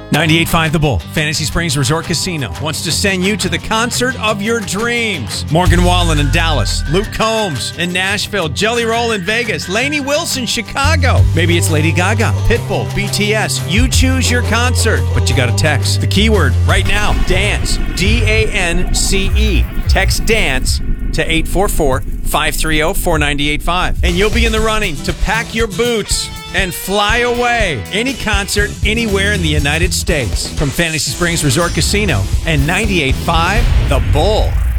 98.5 The Bull, Fantasy Springs Resort Casino, wants to send you to the concert of your dreams. Morgan Wallen in Dallas, Luke Combs in Nashville, Jelly Roll in Vegas, Lainey Wilson, Chicago. Maybe it's Lady Gaga, Pitbull, BTS. You choose your concert, but you got to text the keyword right now, DANCE, D-A-N-C-E. Text DANCE to 844-530-4985. And you'll be in the running to pack your boots and fly away. Any concert, anywhere in the United States. From Fantasy Springs Resort Casino and 98.5 The Bull.